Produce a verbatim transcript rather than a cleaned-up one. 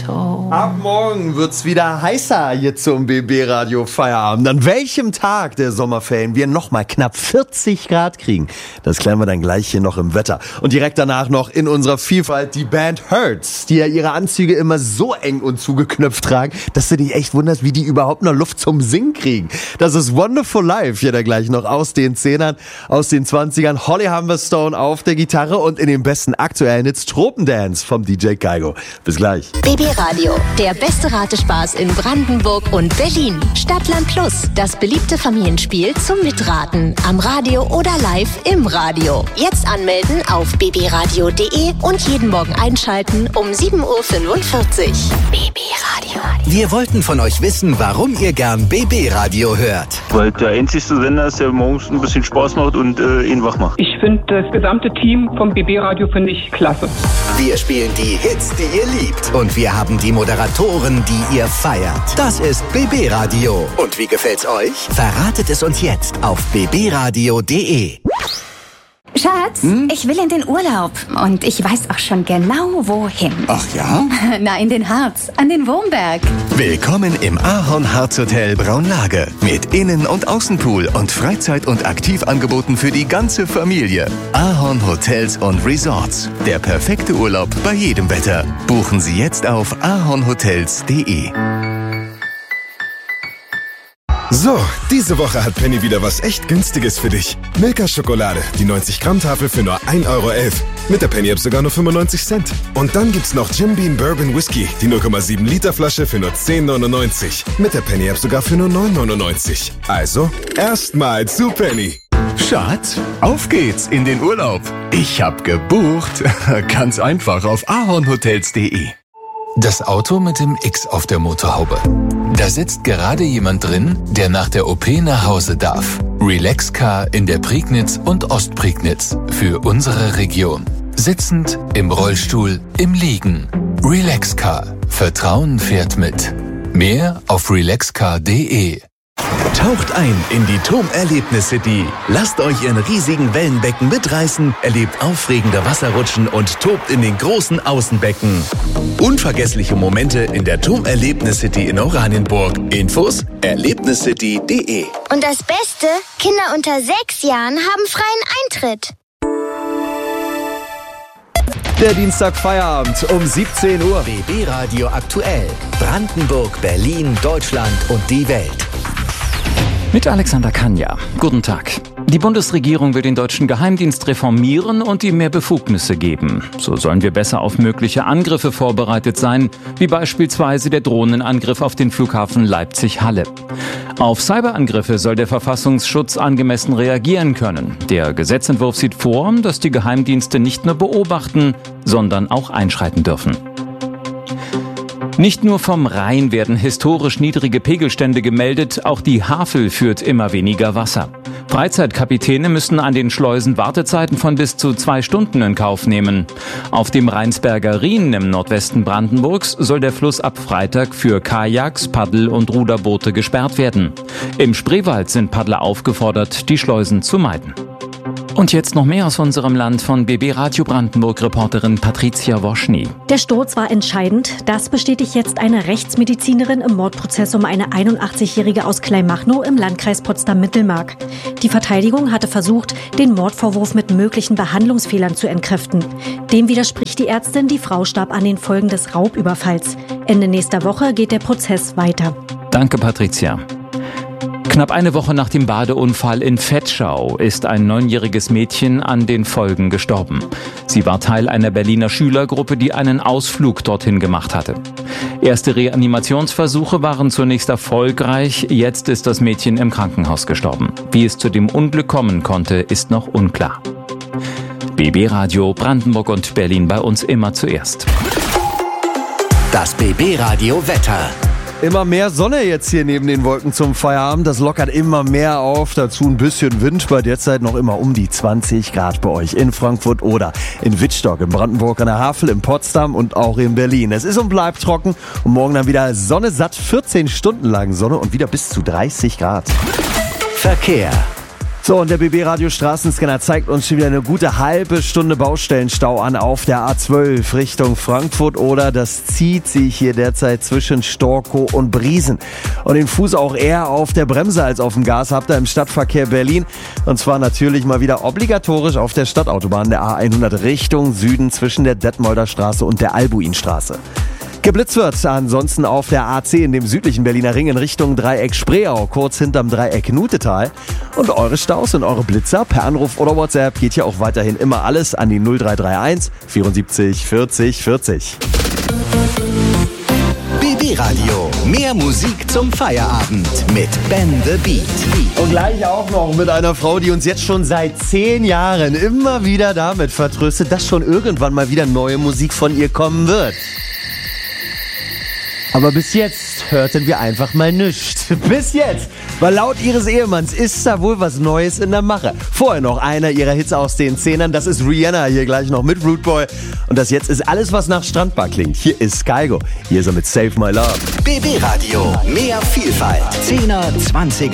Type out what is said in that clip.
toe. Ab morgen wird's wieder heißer hier zum B B-Radio Feierabend. An welchem Tag der Sommerferien wir nochmal knapp vierzig Grad kriegen, das klären wir dann gleich hier noch im Wetter. Und direkt danach noch in unserer Vielfalt die Band Hurts, die ja ihre Anzüge immer so eng und zugeknöpft tragen, dass du dich echt wunderst, wie die überhaupt noch Luft zum Singen kriegen. Das ist Wonderful Life hier da gleich noch aus den Zehnern, aus den Zwanzigern. Holly Humberstone auf der Gitarre und in den besten aktuellen Hits Tropendance vom D J Kaigo. Bis gleich. B B-Radio, der beste Ratespaß in Brandenburg und Berlin. Stadtland Plus, das beliebte Familienspiel zum Mitraten. Am Radio oder live im Radio. Jetzt anmelden auf b b radio punkt d e und jeden Morgen einschalten um sieben Uhr fünfundvierzig. B B-Radio. Wir wollten von euch wissen, warum ihr gern B B-Radio hört. Weil der einzige Sender ist, der morgens ein bisschen Spaß macht und äh, ihn wach macht. Ich finde das gesamte Team vom B B-Radio finde ich klasse. Wir spielen die Hits, die ihr liebt. Und wir haben die Moderatoren, die ihr feiert. Das ist B B-Radio. Und wie gefällt's euch? Verratet es uns jetzt auf b b radio punkt d e. Schatz, hm? ich will in den Urlaub. Und ich weiß auch schon genau, wohin. Ach ja? Na, in den Harz, an den Wurmberg. Willkommen im Ahorn Harz Hotel Braunlage. Mit Innen- und Außenpool und Freizeit- und Aktivangeboten für die ganze Familie. Ahorn Hotels und Resorts. Der perfekte Urlaub bei jedem Wetter. Buchen Sie jetzt auf ahornhotels punkt d e. So, diese Woche hat Penny wieder was echt Günstiges für dich. Milka-Schokolade, die neunzig Gramm Tafel für nur ein Euro elf. Mit der Penny-App sogar nur fünfundneunzig Cent. Und dann gibt's noch Jim Beam Bourbon Whisky, die null Komma sieben Liter Flasche für nur zehn neunundneunzig. Mit der Penny-App sogar für nur neun neunundneunzig. Also, erstmal zu Penny. Schatz, auf geht's in den Urlaub. Ich hab gebucht. Ganz einfach auf ahornhotels punkt d e. Das Auto mit dem X auf der Motorhaube. Da sitzt gerade jemand drin, der nach der O P nach Hause darf. Relax-Car in der Prignitz und Ostprignitz. Für unsere Region. Sitzend, im Rollstuhl, im Liegen. Relax-Car. Vertrauen fährt mit. Mehr auf relaxcar punkt d e. Taucht ein in die T O M Erlebnis City. Lasst euch in riesigen Wellenbecken mitreißen, erlebt aufregende Wasserrutschen und tobt in den großen Außenbecken. Unvergessliche Momente in der T O M Erlebnis City in Oranienburg. Infos erlebniscity punkt d e. Und das Beste, Kinder unter sechs Jahren haben freien Eintritt. Der Dienstag Feierabend um siebzehn Uhr. B B-Radio aktuell. Brandenburg, Berlin, Deutschland und die Welt. Mit Alexander Kanja. Guten Tag. Die Bundesregierung will den deutschen Geheimdienst reformieren und ihm mehr Befugnisse geben. So sollen wir besser auf mögliche Angriffe vorbereitet sein, wie beispielsweise der Drohnenangriff auf den Flughafen Leipzig-Halle. Auf Cyberangriffe soll der Verfassungsschutz angemessen reagieren können. Der Gesetzentwurf sieht vor, dass die Geheimdienste nicht nur beobachten, sondern auch einschreiten dürfen. Nicht nur vom Rhein werden historisch niedrige Pegelstände gemeldet, auch die Havel führt immer weniger Wasser. Freizeitkapitäne müssen an den Schleusen Wartezeiten von bis zu zwei Stunden in Kauf nehmen. Auf dem Rheinsberger Rhin im Nordwesten Brandenburgs soll der Fluss ab Freitag für Kajaks, Paddel- und Ruderboote gesperrt werden. Im Spreewald sind Paddler aufgefordert, die Schleusen zu meiden. Und jetzt noch mehr aus unserem Land von B B-Radio Brandenburg-Reporterin Patricia Woschny. Der Sturz war entscheidend. Das bestätigt jetzt eine Rechtsmedizinerin im Mordprozess um eine einundachtzigjährige aus Kleinmachnow im Landkreis Potsdam-Mittelmark. Die Verteidigung hatte versucht, den Mordvorwurf mit möglichen Behandlungsfehlern zu entkräften. Dem widerspricht die Ärztin, die Frau starb an den Folgen des Raubüberfalls. Ende nächster Woche geht der Prozess weiter. Danke, Patricia. Knapp eine Woche nach dem Badeunfall in Vetschau ist ein neunjähriges Mädchen an den Folgen gestorben. Sie war Teil einer Berliner Schülergruppe, die einen Ausflug dorthin gemacht hatte. Erste Reanimationsversuche waren zunächst erfolgreich, jetzt ist das Mädchen im Krankenhaus gestorben. Wie es zu dem Unglück kommen konnte, ist noch unklar. B B-Radio Brandenburg und Berlin bei uns immer zuerst. Das B B-Radio Wetter. Immer mehr Sonne jetzt hier neben den Wolken zum Feierabend. Das lockert immer mehr auf. Dazu ein bisschen Wind. Bei derzeit noch immer um die zwanzig Grad bei euch in Frankfurt oder in Wittstock, in Brandenburg an der Havel, in Potsdam und auch in Berlin. Es ist und bleibt trocken. Und morgen dann wieder Sonne satt. vierzehn Stunden lang Sonne und wieder bis zu dreißig Grad. Verkehr. So, und der B B-Radio Straßenscanner zeigt uns schon wieder eine gute halbe Stunde Baustellenstau an auf der A zwölf Richtung Frankfurt oder das zieht sich hier derzeit zwischen Storkow und Briesen. Und den Fuß auch eher auf der Bremse als auf dem Gas habt ihr im Stadtverkehr Berlin. Und zwar natürlich mal wieder obligatorisch auf der Stadtautobahn der A hundert Richtung Süden zwischen der Detmolder Straße und der Albuinstraße. Geblitzt wird ansonsten auf der A zehn, dem südlichen Berliner Ring in Richtung Dreieck Spreeau, kurz hinterm Dreieck Nutetal. Und eure Staus und eure Blitzer per Anruf oder WhatsApp geht hier auch weiterhin immer alles an die null drei drei eins vierundsiebzig vierzig vierzig. B B-Radio. Mehr Musik zum Feierabend mit Ben the Beat. Und gleich auch noch mit einer Frau, die uns jetzt schon seit zehn Jahren immer wieder damit vertröstet, dass schon irgendwann mal wieder neue Musik von ihr kommen wird. Aber bis jetzt hörten wir einfach mal nichts. Bis jetzt. Weil laut ihres Ehemanns ist da wohl was Neues in der Mache. Vorher noch einer ihrer Hits aus den Zehnern. Das ist Rihanna hier gleich noch mit Rude Boy. Und das jetzt ist alles, was nach Strandbar klingt. Hier ist Kygo. Hier ist er mit Save My Love. B B-Radio. Mehr Vielfalt. Zehner, Zwanziger.